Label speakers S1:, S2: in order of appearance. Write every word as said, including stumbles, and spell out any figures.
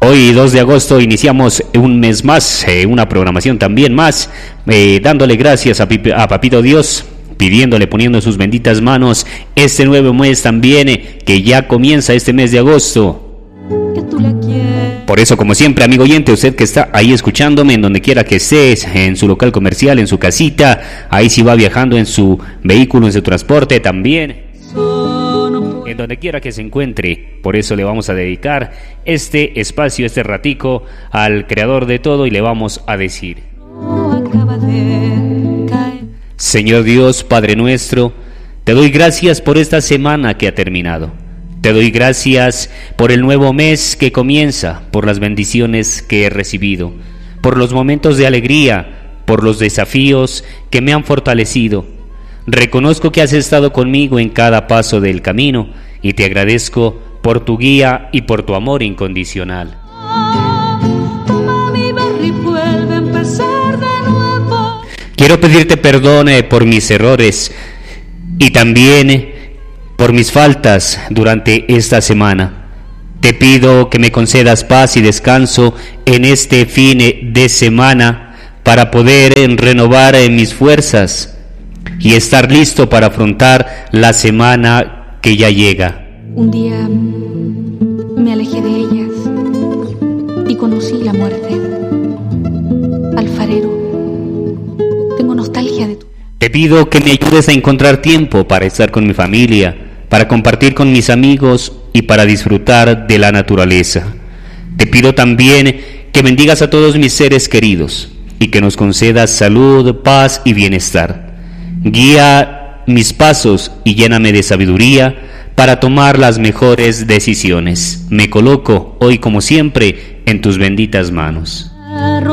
S1: Hoy, dos de agosto, iniciamos un mes más, eh, una programación también más, eh, dándole gracias a, Pip- a Papito Dios, pidiéndole, poniendo en sus benditas manos este nuevo mes también, eh, que ya comienza este mes de agosto.
S2: Que tú la quieres.
S1: Por eso, como siempre, amigo oyente, usted que está ahí escuchándome, en donde quiera que estés, en su local comercial, en su casita, ahí si va viajando en su vehículo, en su transporte también, en donde quiera que se encuentre. Por eso le vamos a dedicar este espacio, este ratico, al creador de todo, y le vamos a decir:
S2: No acaba de caer.
S1: Señor Dios, Padre nuestro, te doy gracias por esta semana que ha terminado. Te doy gracias por el nuevo mes que comienza, por las bendiciones que he recibido, por los momentos de alegría, por los desafíos que me han fortalecido. Reconozco que has estado conmigo en cada paso del camino y te agradezco por tu guía y por tu amor incondicional.
S2: Toma mi barro y vuelve a empezar de nuevo.
S1: Quiero pedirte perdón eh, por mis errores y también eh, por mis faltas durante esta semana. Te pido que me concedas paz y descanso en este fin de semana para poder eh, renovar eh, mis fuerzas y estar listo para afrontar la semana que ya llega.
S2: Un día me alejé de ellas y conocí la muerte. Alfarero, tengo nostalgia de tu...
S1: Te pido que me ayudes a encontrar tiempo para estar con mi familia, para compartir con mis amigos y para disfrutar de la naturaleza. Te pido también que bendigas a todos mis seres queridos y que nos concedas salud, paz y bienestar. Guía mis pasos y lléname de sabiduría para tomar las mejores decisiones. Me coloco hoy, como siempre, en tus benditas manos.